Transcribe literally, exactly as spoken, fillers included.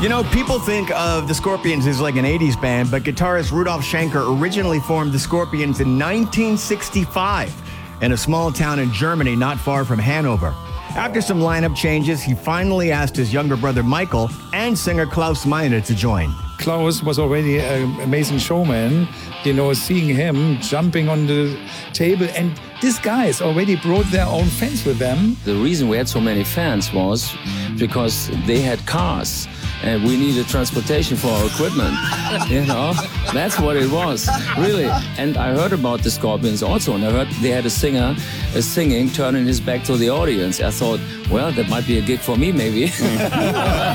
You know, people think of the Scorpions as like an eighties band, but guitarist Rudolf Schenker originally formed the Scorpions in nineteen sixty-five in a small town in Germany not far from Hanover. After some lineup changes, he finally asked his younger brother Michael and singer Klaus Meine to join. Klaus was already an amazing showman, you know, seeing him jumping on the table. And these guys already brought their own fans with them. The reason we had so many fans was because they had cars and we needed transportation for our equipment. You know, that's what it was, really. And I heard about the Scorpions also, and I heard they had a singer uh, singing, turning his back to the audience. I thought, well, that might be a gig for me, maybe.